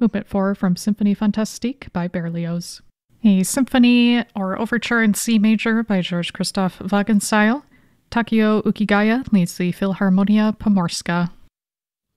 Movement 4 from Symphonie Fantastique by Berlioz. A symphony or overture in C major by George Christoph Wagenseil. Takeo Ukigaya leads the Philharmonia Pomorska.